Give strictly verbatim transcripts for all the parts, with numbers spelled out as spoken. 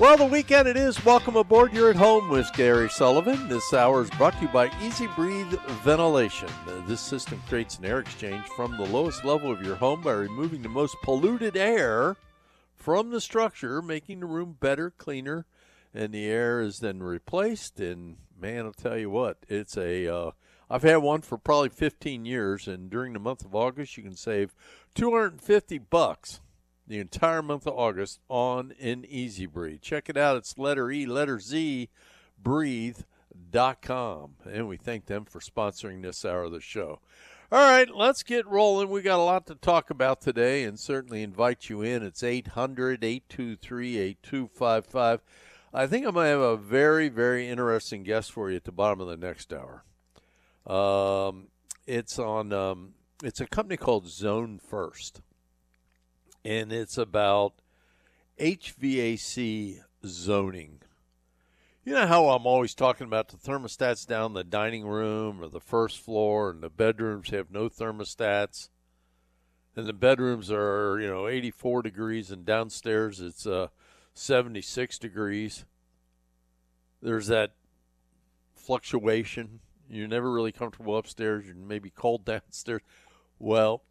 Well, the weekend it is. Welcome aboard. You're at home with Gary Sullivan. This hour is brought to you by Easy Breathe Ventilation. This system creates an air exchange from the lowest level of your home by removing the most polluted air from the structure, making the room better, cleaner, and the air is then replaced. And, man, I'll tell you what, it's a uh, – I've had one for probably fifteen years, and during the month of August you can save two hundred fifty bucks the entire month of August on an Easy Breathe. Check it out. It's letter E, letter Z, breathe dot com. And we thank them for sponsoring this hour of the show. All right, let's get rolling. We got a lot to talk about today and certainly invite you in. It's eight hundred, eight two three, eight two five five. I think I'm going to have a very, very interesting guest for you at the bottom of the next hour. Um, it's on, um, it's a company called Zone First. And it's about H V A C zoning. You know how I'm always talking about the thermostats down in the dining room or the first floor, and the bedrooms have no thermostats, and the bedrooms are, you know, eighty-four degrees, and downstairs it's uh, seventy-six degrees. There's that fluctuation. You're never really comfortable upstairs. You're maybe cold downstairs. Well,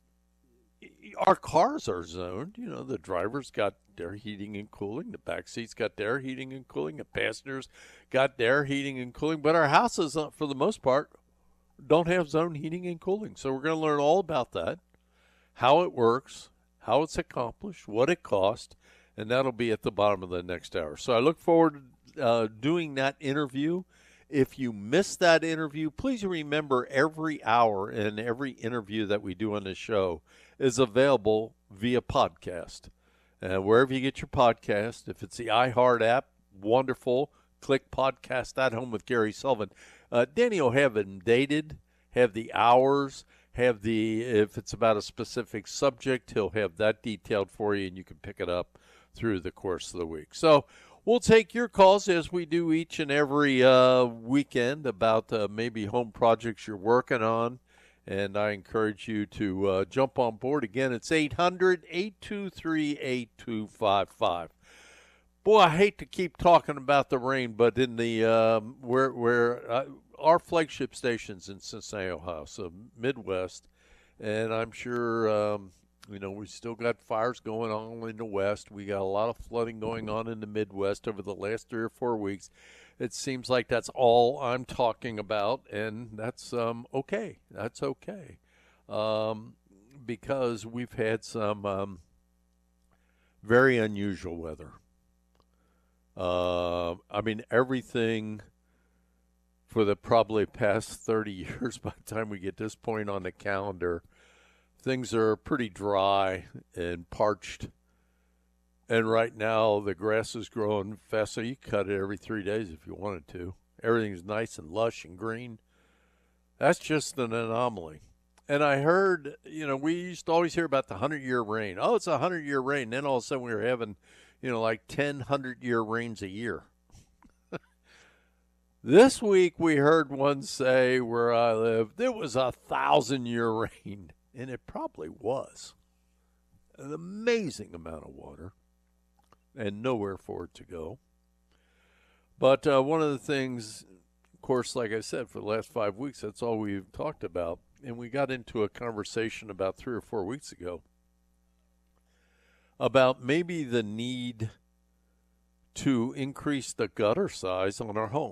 our cars are zoned. You know, the driver's got their heating and cooling. The back seat's got their heating and cooling. The passengers got their heating and cooling. But our houses, for the most part, don't have zone heating and cooling. So we're going to learn all about that, how it works, how it's accomplished, what it costs, and that'll be at the bottom of the next hour. So I look forward to uh, doing that interview. If you missed that interview, please remember every hour and every interview that we do on this show is available via podcast. Uh, wherever you get your podcast, if it's the iHeart app, wonderful. Click Podcast at Home with Gary Sullivan. Uh, Danny will have them dated, have the hours, have the, if it's about a specific subject, he'll have that detailed for you, and you can pick it up through the course of the week. So we'll take your calls as we do each and every uh, weekend about uh, maybe home projects you're working on. And I encourage you to uh, jump on board. Again, it's eight hundred, eight two three, eight two five five. Boy, I hate to keep talking about the rain, but in the um, where where uh, our flagship station's in Cincinnati, Ohio, so Midwest, and I'm sure um, you know we still got fires going on in the West. We got a lot of flooding going on in the Midwest over the last three or four weeks. It seems like that's all I'm talking about, and that's um, okay. That's okay um, because we've had some um, very unusual weather. Uh, I mean, everything for the probably past thirty years, by the time we get this point on the calendar, things are pretty dry and parched. And right now, the grass is growing fast, so you cut it every three days if you wanted to. Everything's nice and lush and green. That's just an anomaly. And I heard, you know, we used to always hear about the hundred-year rain. Oh, it's a hundred-year rain. Then all of a sudden we were having, you know, like ten hundred-year rains a year. This week we heard one say where I live, there was a thousand-year rain. And it probably was. An amazing amount of water. And nowhere for it to go. But uh, one of the things, of course, like I said, for the last five weeks, that's all we've talked about. And we got into a conversation about three or four weeks ago about maybe the need to increase the gutter size on our homes.